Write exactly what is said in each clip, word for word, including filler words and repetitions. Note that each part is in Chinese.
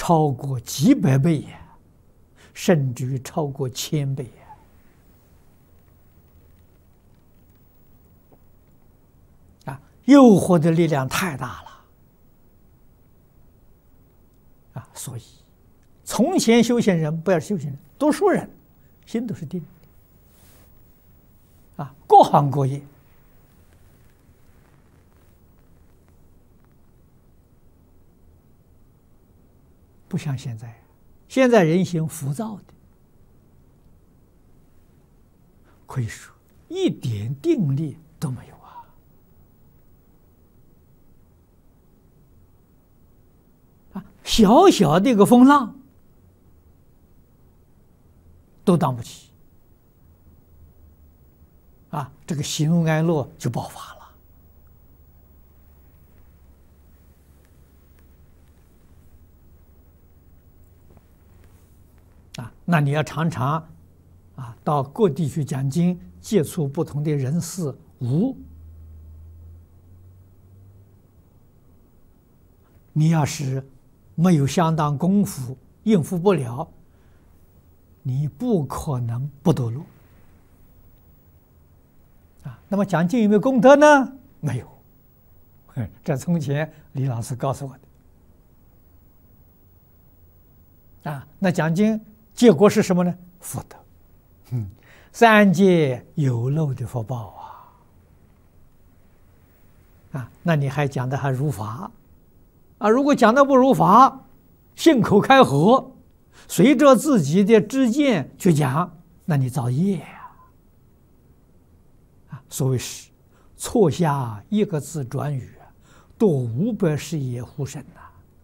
超过几百倍呀，甚至于超过千倍呀！啊，诱惑的力量太大了啊！所以，从前修行人不要修行人，读书人心都是定的啊，各行各业。不像现在，现在人心浮躁的，可以说一点定力都没有啊！啊，小小的一个风浪都挡不起啊，这个喜怒哀乐就爆发了。啊，那你要常常啊到各地去讲经，接触不同的人事物。你要是没有相当功夫，应付不了，你不可能不得路。啊，那么讲经有没有功德呢？没有。这从前李老师告诉我的。啊，那讲经。结果是什么呢？福德，嗯，三界有漏的福报啊！啊，那你还讲的还如法啊？如果讲的不如法，信口开河，随着自己的知见去讲，那你造业呀！啊，所谓是错下一个字转语，多五百世也护身呐。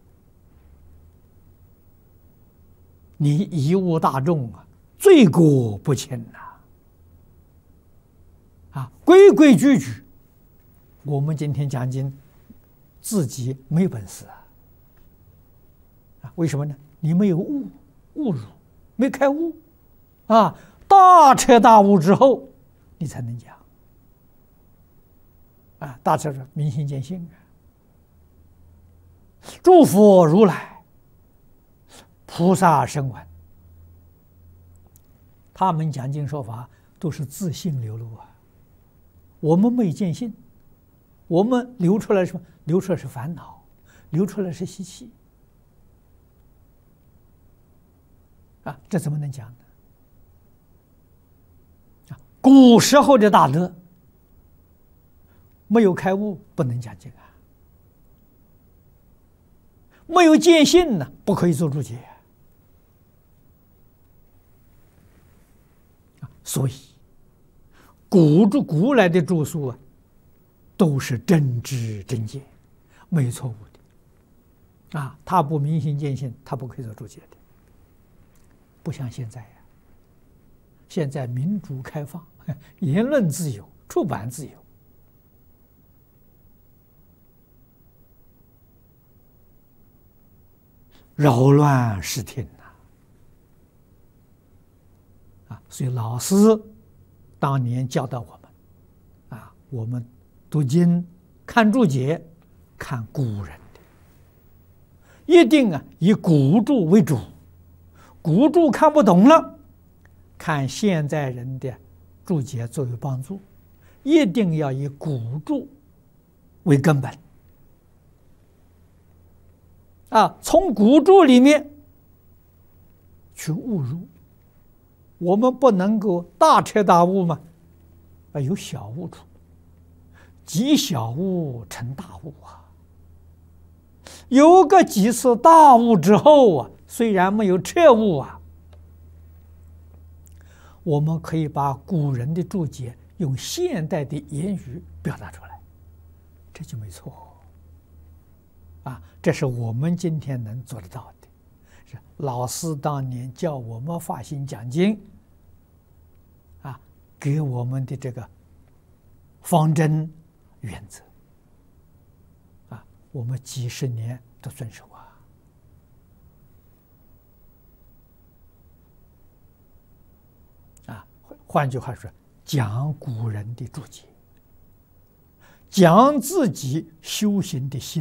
你贻误大众啊，罪过不轻呐！啊，规规矩矩，我们今天讲经，自己没本事啊！啊，为什么呢？你没有悟，悟入，没开悟，啊，大彻大悟之后，你才能讲。啊，大彻是明心见性啊！诸佛如来。菩萨声闻，他们讲经说法都是自性流露啊。我们没见性，我们流出来什么？流出来是烦恼，流出来是习气啊，这怎么能讲呢？啊，古时候的大德没有开悟，不能讲经啊。没有见性呢，不可以做注解。所以，古著古来的著述啊，都是真知真见，没有错误的。啊，他不明心见性，他不可以做注解的。不像现在呀、啊，现在民主开放，言论自由，出版自由，扰乱视听。所以老师当年教导我们，啊，我们读经看注解，看古人的，一定啊以古注为主，古注看不懂了，看现在人的注解作为帮助，一定要以古注为根本，啊，从古注里面去悟入。我们不能够大彻大悟嘛，啊，有小悟处，积小悟成大悟啊。有个几次大悟之后啊，虽然没有彻悟啊，我们可以把古人的注解用现代的言语表达出来，这就没错啊。这是我们今天能做得到的。是老师当年教我们发心讲经。给我们的这个方针原则啊，我们几十年都遵守啊。啊，换句话说，讲古人的注解，讲自己修行的心。